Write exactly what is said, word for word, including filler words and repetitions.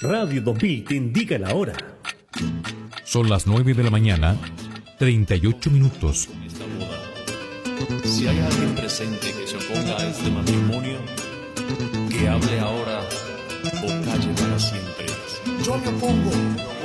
Radio dos mil te indica la hora. Son las nueve de la mañana, treinta y ocho minutos. Esta boda. Si hay alguien presente que se oponga a este matrimonio, que hable ahora o calle para siempre. Yo me opongo.